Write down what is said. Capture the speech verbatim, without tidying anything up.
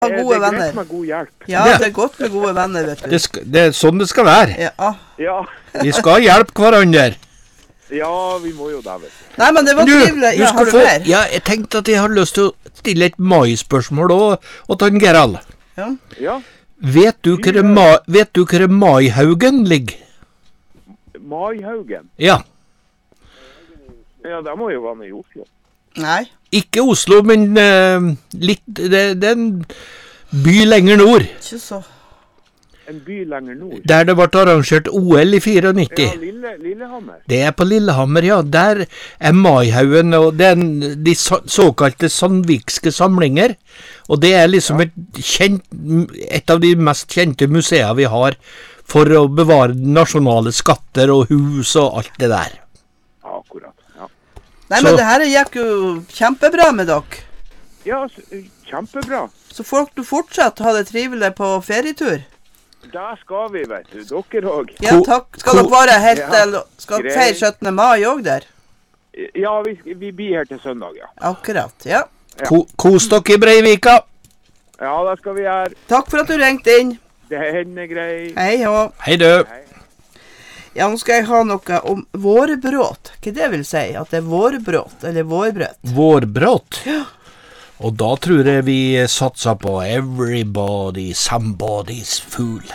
Ha gode det er venner. greit med god hjelp. Ja, det er godt med gode venner, vet du. Det, skal, det er sånn det skal være. Ja. Ja, Vi skal hjelpe hverandre. ja, vi må jo det, vet du. Nei, men det var Du, trivelig. du Ja, skal har du få, mer? ja, jeg tenkte at jeg har lyst til å stille et mai-spørsmål også, og ta en Gerald. Ja. Ja, Vet du hvor det ma, vet du hvor det Maihaugen ligger? Maihaugen. Ja, Ja, det må jo være med i Oslo. Nei. ikke Oslo, men eh, litt, det, det er en by lenger nord, Ikke så. En by lenger nord. der det ble arrangert O L i nittifire. Ja, Lille, Lillehammer. Det er på Lillehammer, ja. Der er Maihaugen, og det er en- de så, såkalte sandvikske samlinger. Og det er liksom et, kjent, et av de mest kjente museer vi har for å bevare nasjonale skatter og hus og alt det der. Akkurat, ja. Nei, Så- men det her gikk jo kjempebra med dere. Ja, s- kjempebra. Så folk du fortsatt ha det trivelig på ferietur. Der skal vi, vet du. Dere også. Ja, Ko- takk. Skal ko- dere være helt Ja, til Skal dere greit. feire syttende mai òg der? Ja, vi, vi blir her til søndag, ja. Akkurat. Ja. Ko, kos dere i Breivika. Ja, det skal vi gjøre. Takk for at du ringte inn. Det hender grei. Hei hå. Hei du. Ja, nå skal jeg ha noe om vårbråt. Hva det vil si? At det er vårbråt, eller vårbrøt? Vårbråt. Og da tror jeg vi satser på everybody, somebody's fool.